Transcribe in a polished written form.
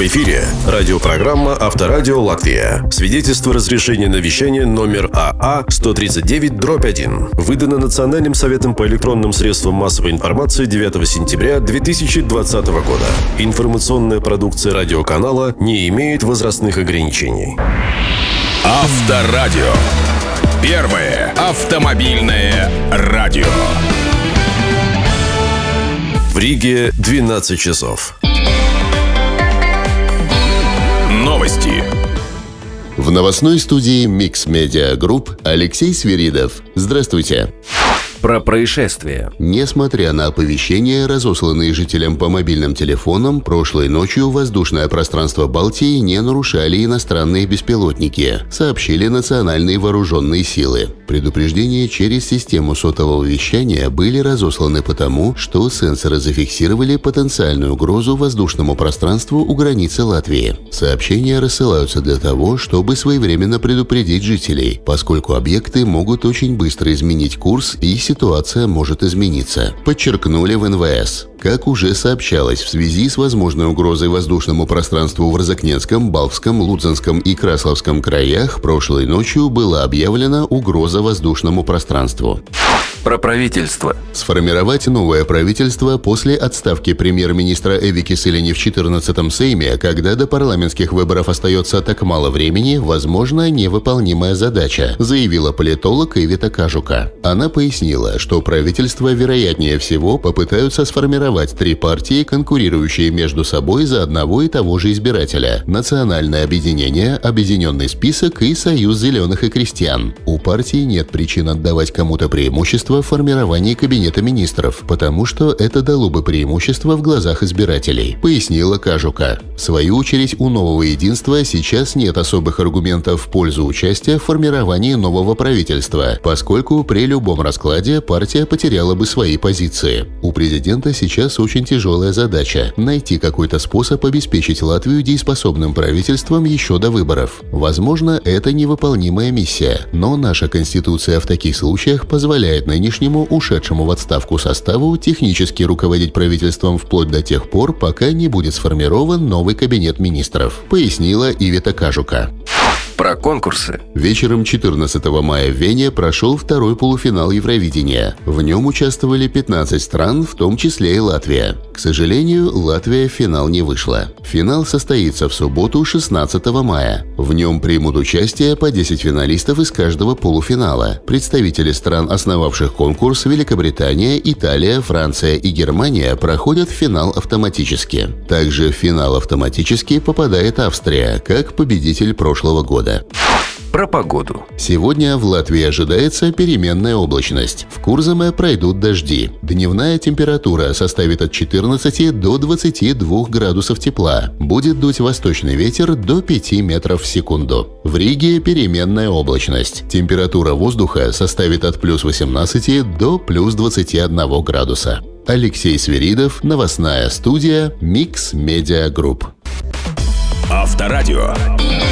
В эфире радиопрограмма «Авторадио Латвия». Свидетельство разрешения на вещание номер АА 139/1. Выдано Национальным советом по электронным средствам массовой информации 9 сентября 2020 года. Информационная продукция радиоканала не имеет возрастных ограничений. Авторадио. Первое автомобильное радио. В Риге 12 часов. Новости. В новостной студии Mix Media Group Алексей Свиридов. Здравствуйте. Про происшествие. Несмотря на оповещения, разосланные жителям по мобильным телефонам, прошлой ночью воздушное пространство Балтии не нарушали иностранные беспилотники, сообщили национальные вооруженные силы. Предупреждения через систему сотового вещания были разосланы потому, что сенсоры зафиксировали потенциальную угрозу воздушному пространству у границы Латвии. Сообщения рассылаются для того, чтобы своевременно предупредить жителей, поскольку объекты могут очень быстро изменить курс и ситуация может измениться, подчеркнули в НВС. Как уже сообщалось, в связи с возможной угрозой воздушному пространству в Розыкненском, Балхском, Лудзенском и Красловском краях прошлой ночью была объявлена угроза воздушному пространству. Про правительство. Сформировать новое правительство после отставки премьер-министра Эви Киселини в 14-м Сейме, когда до парламентских выборов остается так мало времени, возможно, невыполнимая задача, заявила политолог Ивита Кажука. Она пояснила, что правительство, вероятнее всего, попытаются сформировать три партии, конкурирующие между собой за одного и того же избирателя – Национальное объединение, Объединенный список и Союз зеленых и крестьян. У партии нет причин отдавать кому-то преимущество в формировании кабинета министров, потому что это дало бы преимущество в глазах избирателей, пояснила Кажука. В свою очередь, у нового единства сейчас нет особых аргументов в пользу участия в формировании нового правительства, поскольку при любом раскладе партия потеряла бы свои позиции. У президента сейчас очень тяжелая задача – найти какой-то способ обеспечить Латвию дееспособным правительством еще до выборов. Возможно, это невыполнимая миссия, но наша Конституция в таких случаях позволяет нынешнему ушедшему в отставку составу технически руководить правительством вплоть до тех пор, пока не будет сформирован новый кабинет министров, пояснила Ивита Кажука. Про конкурсы. Вечером 14 мая в Вене прошел второй полуфинал Евровидения. В нем участвовали 15 стран, в том числе и Латвия. К сожалению, Латвия в финал не вышла. Финал состоится в субботу 16 мая. В нем примут участие по 10 финалистов из каждого полуфинала. Представители стран, основавших конкурс, Великобритания, Италия, Франция и Германия, проходят в финал автоматически. Также в финал автоматически попадает Австрия, как победитель прошлого года. Про погоду. Сегодня в Латвии ожидается переменная облачность. В Курзаме пройдут дожди. Дневная температура составит от 14 до 22 градусов тепла. Будет дуть восточный ветер до 5 метров в секунду. В Риге переменная облачность. Температура воздуха составит от плюс 18 до плюс 21 градуса. Алексей Свиридов, новостная студия Mix Media Group. Авторадио.